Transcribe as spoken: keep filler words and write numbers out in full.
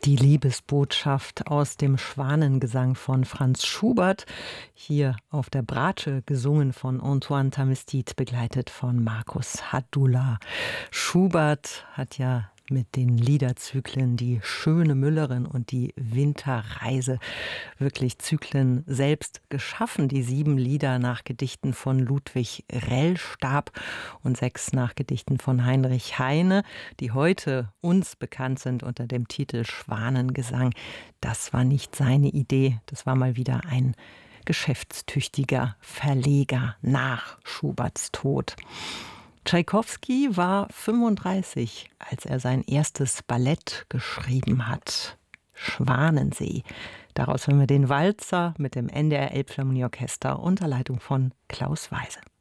Die Liebesbotschaft aus dem Schwanengesang von Franz Schubert, hier auf der Bratsche gesungen von Antoine Tamestit, begleitet von Markus Hadula. Schubert hat ja mit den Liederzyklen Die schöne Müllerin und die Winterreise wirklich Zyklen selbst geschaffen. Die sieben Lieder nach Gedichten von Ludwig Rellstab und sechs nach Gedichten von Heinrich Heine, die heute uns bekannt sind unter dem Titel Schwanengesang. Das war nicht seine Idee, das war mal wieder ein geschäftstüchtiger Verleger nach Schuberts Tod. Tschaikowski war fünfunddreißig, als er sein erstes Ballett geschrieben hat. Schwanensee. Daraus hören wir den Walzer mit dem N D R Elbphilharmonieorchester unter Leitung von Klaus Weise.